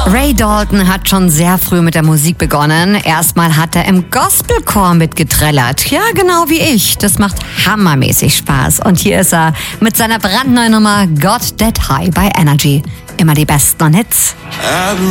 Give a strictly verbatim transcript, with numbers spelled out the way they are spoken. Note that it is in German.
Ray Dalton hat schon sehr früh mit der Musik begonnen. Erstmal hat er im Gospelchor mitgetrellert. Ja, genau wie ich. Das macht hammermäßig Spaß. Und hier ist er mit seiner brandneuen Nummer Got That High bei Energy. Immer die besten Hits.